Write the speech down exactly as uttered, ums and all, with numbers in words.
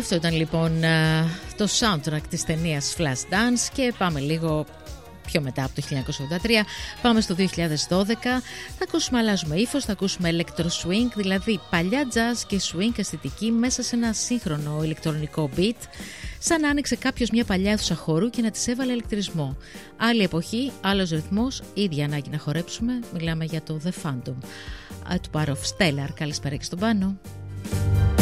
Αυτό ήταν λοιπόν το soundtrack της ταινίας Flashdance και πάμε λίγο πιο μετά από το χίλια εννιακόσια ογδόντα τρία, πάμε στο δύο χιλιάδες δώδεκα, θα ακούσουμε, αλλάζουμε ύφος, θα ακούσουμε electro swing, δηλαδή παλιά jazz και swing αισθητική μέσα σε ένα σύγχρονο ηλεκτρονικό beat, σαν να άνοιξε κάποιος μια παλιά αίθουσα χορού και να της έβαλε ηλεκτρισμό. Άλλη εποχή, άλλος ρυθμός, ίδια ανάγκη να χορέψουμε, μιλάμε για το The Phantom του Part of Stellar. Καλησπέρα και στον Πάνο.